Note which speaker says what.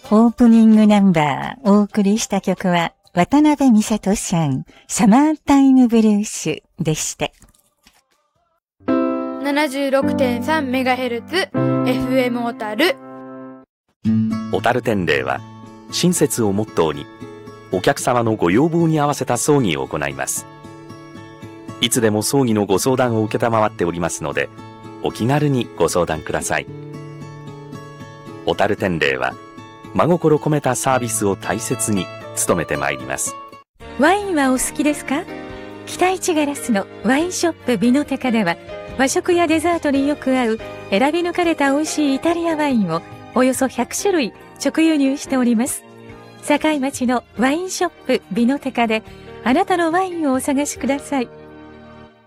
Speaker 1: オープニングナンバーお送りした曲は渡辺美里さん、サマータイムブルースでした。
Speaker 2: 76.3MHz FM 小樽。
Speaker 3: 小樽天霊は親切をモットーにお客様のご要望に合わせた葬儀を行います。いつでも葬儀のご相談を承っておりますので、お気軽にご相談ください。小樽天霊は真心込めたサービスを大切に努めてまいります。
Speaker 1: ワインはお好きですか？北一ガラスのワインショップビノテカでは、和食やデザートによく合う選び抜かれた美味しいイタリアワインをおよそ100種類直輸入しております。境町のワインショップビノテカであなたのワインをお探しください。